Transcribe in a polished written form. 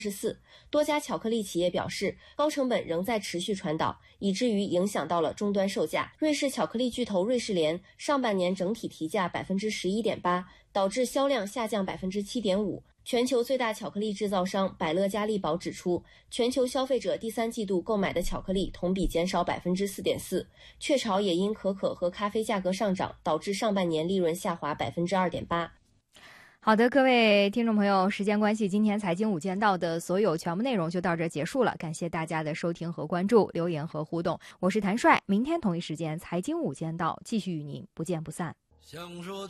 4%。多家巧克力企业表示，高成本仍在持续传导，以至于影响到了终端售价。瑞士巧克力巨头瑞士莲上半年整体提价11.8%，导致销量下降7.5%。全球最大巧克力制造商百乐嘉利宝指出，全球消费者第3季度购买的巧克力同比减少4.4%。雀巢也因可可和咖啡价格上涨，导致上半年利润下滑2.8%。 好的，各位听众朋友，时间关系，今天财经五间道的所有全部内容就到这结束了，感谢大家的收听和关注、留言和互动，我是谭帅，明天同一时间财经五间道继续与您不见不散。想说